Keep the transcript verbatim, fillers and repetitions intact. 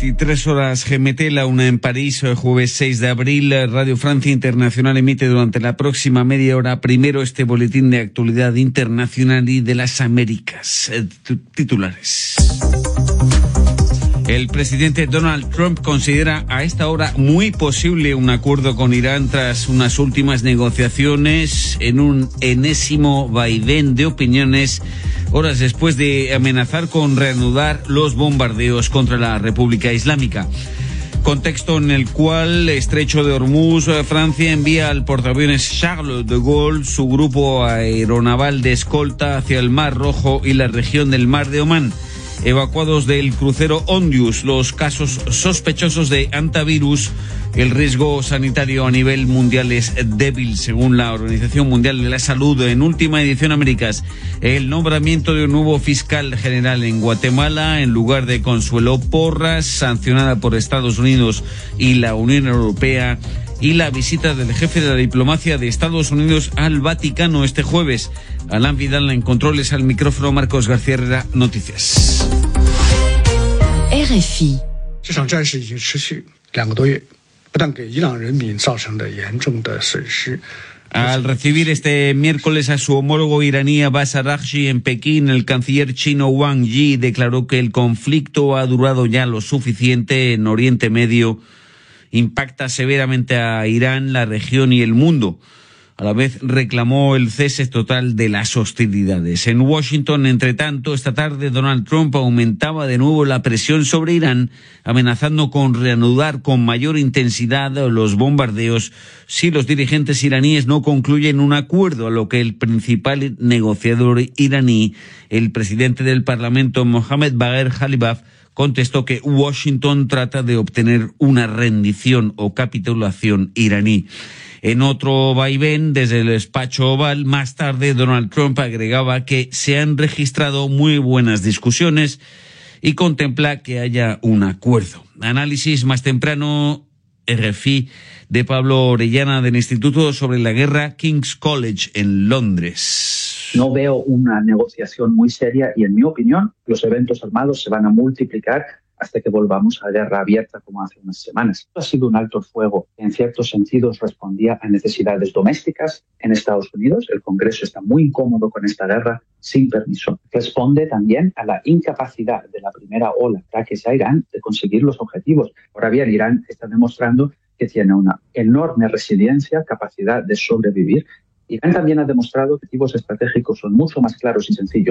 veintitrés horas G M T, la una en París, jueves seis de abril. Radio Francia Internacional emite durante la próxima media hora primero este boletín de actualidad internacional y de las Américas. Titulares. El presidente Donald Trump considera a esta hora muy posible un acuerdo con Irán tras unas últimas negociaciones en un enésimo vaivén de opiniones, horas después de amenazar con reanudar los bombardeos contra la República Islámica. Contexto en el cual Estrecho de Hormuz, Francia envía al portaaviones Charles de Gaulle su grupo aeronaval de escolta hacia el Mar Rojo y la región del Mar de Omán. Evacuados del crucero Ondius los casos sospechosos de hantavirus. El riesgo sanitario a nivel mundial es débil, según la Organización Mundial de la Salud. En última edición, Américas, el nombramiento de un nuevo fiscal general en Guatemala, en lugar de Consuelo Porras, sancionada por Estados Unidos y la Unión Europea, y la visita del jefe de la diplomacia de Estados Unidos al Vaticano este jueves. Alain Vidal en controles, al micrófono Marcos García Herrera, Noticias. R F I. Al recibir este miércoles a su homólogo iraní Abbas Araghchi en Pekín, el canciller chino Wang Yi declaró que el conflicto ha durado ya lo suficiente en Oriente Medio, impacta severamente a Irán, la región y el mundo. A la vez reclamó el cese total de las hostilidades. En Washington, entre tanto, esta tarde Donald Trump aumentaba de nuevo la presión sobre Irán, amenazando con reanudar con mayor intensidad los bombardeos si los dirigentes iraníes no concluyen un acuerdo, a lo que el principal negociador iraní, el presidente del Parlamento, Mohammad Bagher Khalibaf, contestó que Washington trata de obtener una rendición o capitulación iraní. En otro vaivén, desde el despacho Oval, más tarde Donald Trump agregaba que se han registrado muy buenas discusiones y contempla que haya un acuerdo. Análisis más temprano, R F I, de Pablo Orellana, del Instituto sobre la Guerra King's College en Londres. No veo una negociación muy seria y, en mi opinión, los eventos armados se van a multiplicar hasta que volvamos a guerra abierta como hace unas semanas. Ha sido un alto el fuego que en ciertos sentidos respondía a necesidades domésticas en Estados Unidos. El Congreso está muy incómodo con esta guerra sin permiso. Responde también a la incapacidad de la primera ola de ataques a Irán de conseguir los objetivos. Ahora bien, Irán está demostrando que tiene una enorme resiliencia, capacidad de sobrevivir. Irán también ha demostrado que objetivos estratégicos son mucho más claros y sencillos